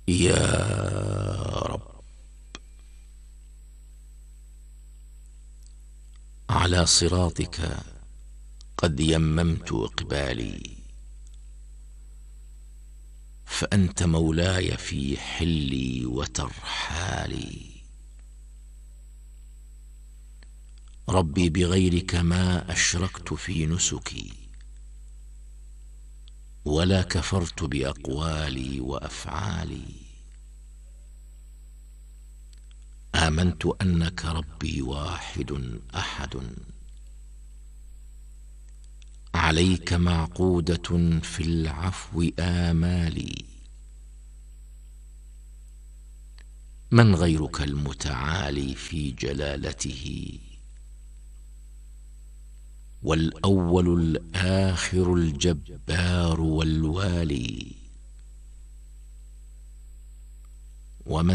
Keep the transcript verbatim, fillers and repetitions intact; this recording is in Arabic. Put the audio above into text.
يا رب، على صراطك قد يممت إقبالي، فأنت مولاي في حلي وترحالي. ربي بغيرك ما أشركت في نسكي، ولا كفرت بأقوالي وأفعالي. آمنت أنك ربي واحد أحد، عليك معقودة في العفو آمالي. من غيرك المتعالي في جلالته، والأول الآخر الجبار والوالي. ومن